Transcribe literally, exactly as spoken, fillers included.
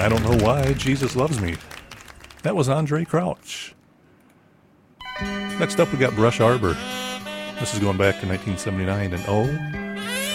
I Don't Know Why Jesus Loves Me. That was Andre Crouch. Next up we got Brush Arbor. This is going back to nineteen seventy-nine, and oh